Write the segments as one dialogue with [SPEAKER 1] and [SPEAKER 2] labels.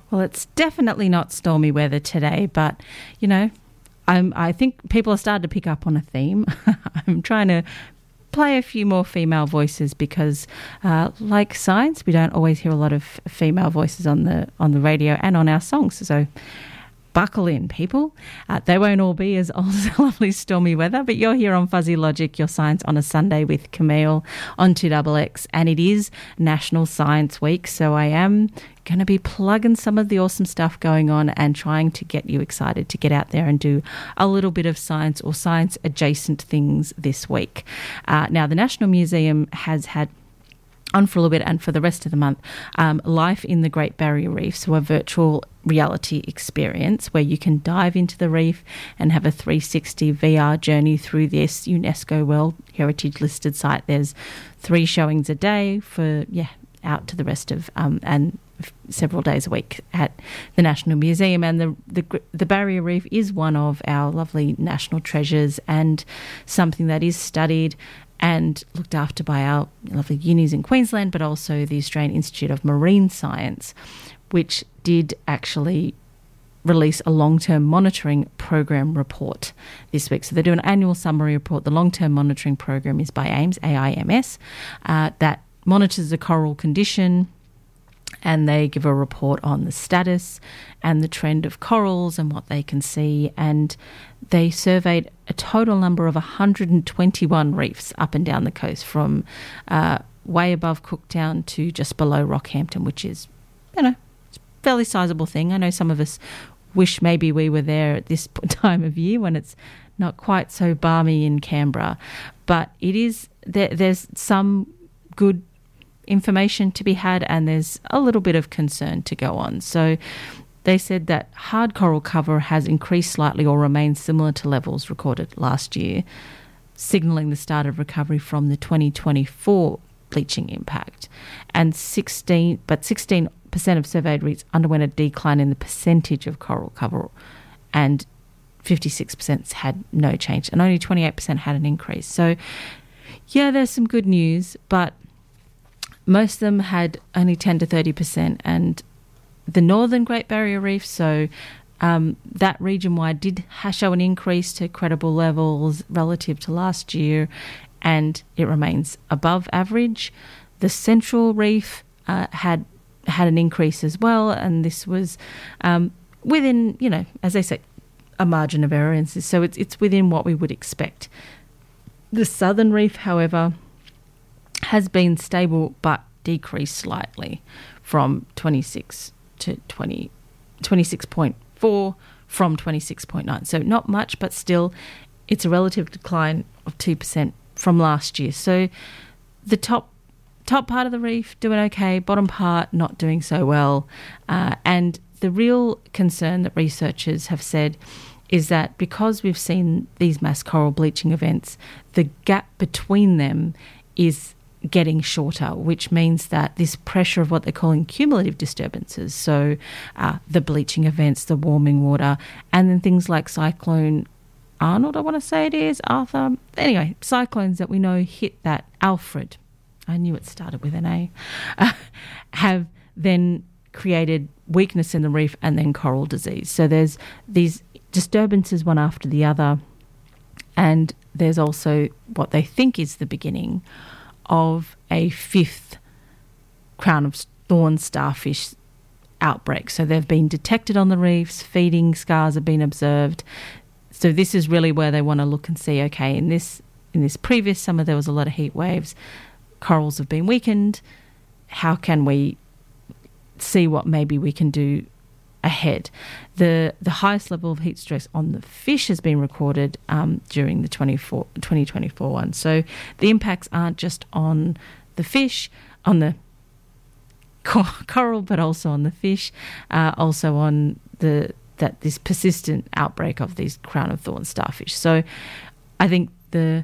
[SPEAKER 1] Well, it's definitely not stormy weather today, but, I think people are starting to pick up on a theme. I'm trying to play a few more female voices because, like science, we don't always hear a lot of female voices on the radio and on our songs. So buckle in, people. They won't all be as old as lovely stormy weather, but you're here on Fuzzy Logic, your science on a Sunday with Camille on 2XX, and it is National Science Week, so I am going to be plugging some of the awesome stuff going on and trying to get you excited to get out there and do a little bit of science or science-adjacent things this week. Now, the National Museum has had on for a little bit and for the rest of the month, Life in the Great Barrier Reef, so a virtual reality experience where you can dive into the reef and have a 360 VR journey through this UNESCO World Heritage listed site. There's 3 showings a day for, out to the rest of, and several days a week at the National Museum. And the Barrier Reef is one of our lovely national treasures and something that is studied and looked after by our lovely unis in Queensland, but also the Australian Institute of Marine Science, which did actually release a long-term monitoring program report this week. So they do an annual summary report. The long-term monitoring program is by AIMS, AIMS, that monitors the coral condition, and they give a report on the status and the trend of corals and what they can see. And they surveyed a total number of 121 reefs up and down the coast, from way above Cooktown to just below Rockhampton, which is, it's a fairly sizable thing. I know some of us wish maybe we were there at this time of year when it's not quite so balmy in Canberra. But it is, there's some good information to be had, and there's a little bit of concern to go on. So they said that hard coral cover has increased slightly or remains similar to levels recorded last year, signalling the start of recovery from the 2024 bleaching impact. And 16% of surveyed reefs underwent a decline in the percentage of coral cover, and 56% had no change, and only 28% had an increase. So, there's some good news, but most of them had only 10 to 30%, and the Northern Great Barrier Reef, so that region-wide did show an increase to credible levels relative to last year, and it remains above average. The Central Reef had an increase as well, and this was within, as they say, a margin of error, so it's within what we would expect. The Southern Reef, however, has been stable but decreased slightly from 26 to 26.4 from 26.9. So not much, but still it's a relative decline of 2% from last year. So the top part of the reef doing okay, bottom part not doing so well. And the real concern that researchers have said is that because we've seen these mass coral bleaching events, the gap between them is getting shorter, which means that this pressure of what they're calling cumulative disturbances, so the bleaching events, the warming water, and then things like Cyclone Arnold, I want to say it is, Arthur. Anyway, cyclones that we know hit that, Alfred, I knew it started with an A, have then created weakness in the reef and then coral disease. So there's these disturbances one after the other, and there's also what they think is the beginning of a 5th crown of thorns starfish outbreak. So they've been detected on the reefs, feeding scars have been observed. So this is really where they want to look and see, okay, in this previous summer there was a lot of heat waves, corals have been weakened, how can we see what maybe we can do ahead? The highest level of heat stress on the fish has been recorded during the 2024 one. So the impacts aren't just on the fish, on the coral, but also on the fish, also on this persistent outbreak of these crown of thorns starfish. So I think the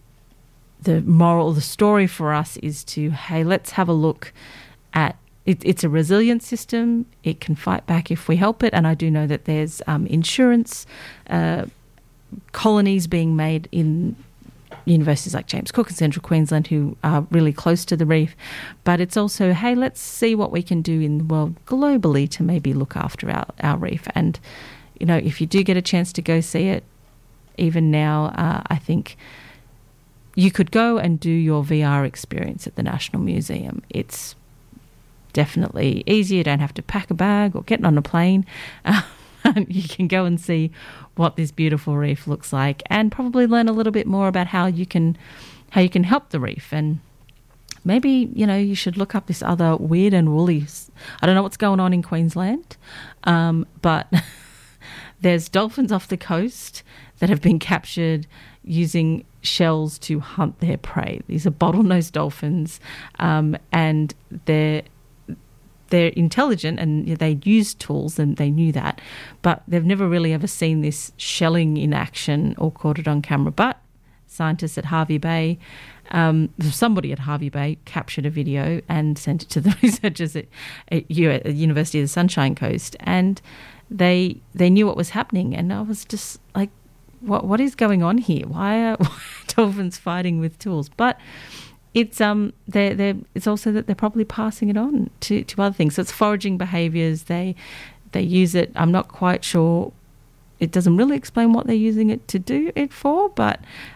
[SPEAKER 1] story for us is to, hey, let's have a look at it's a resilient system. It can fight back if we help it. And I do know that there's insurance colonies being made in universities like James Cook and Central Queensland who are really close to the reef. But it's also, hey, let's see what we can do in the world globally to maybe look after our reef. And, you know, if you do get a chance to go see it, even now, I think you could go and do your VR experience at the National Museum. It's definitely easy. You don't have to pack a bag or get on a plane. You can go and see what this beautiful reef looks like and probably learn a little bit more about how you can help the reef. And maybe, you know, you should look up this other weird and woolly... I don't know what's going on in Queensland, but there's dolphins off the coast that have been captured using shells to hunt their prey. These are bottlenose dolphins, and they're intelligent and they use tools, and they knew that, but they've never really ever seen this shelling in action or caught it on camera. But scientists at Hervey Bay, somebody at Hervey Bay captured a video and sent it to the researchers at University of the Sunshine Coast, and they knew what was happening. And I was just like, what is going on here? Why are dolphins fighting with tools? But it's it's also that they're probably passing it on to other things. So it's foraging behaviours. They use it. I'm not quite sure. It doesn't really explain what they're using it to do it for. But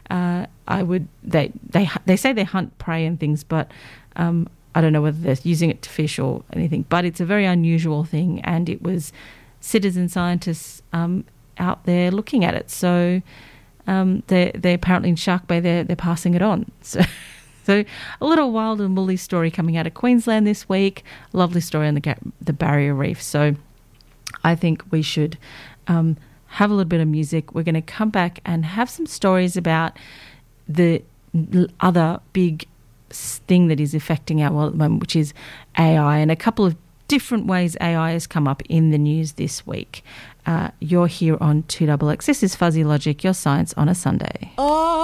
[SPEAKER 1] they say they hunt prey and things, but I don't know whether they're using it to fish or anything. But it's a very unusual thing, and it was citizen scientists out there looking at it. So they're apparently in Shark Bay. They're passing it on. So a little wild and woolly story coming out of Queensland this week. Lovely story on the Barrier Reef. So I think we should have a little bit of music. We're going to come back and have some stories about the other big thing that is affecting our world at the moment, which is AI, and a couple of different ways AI has come up in the news this week. You're here on 2XX. This is Fuzzy Logic, your science on a Sunday.
[SPEAKER 2] Oh.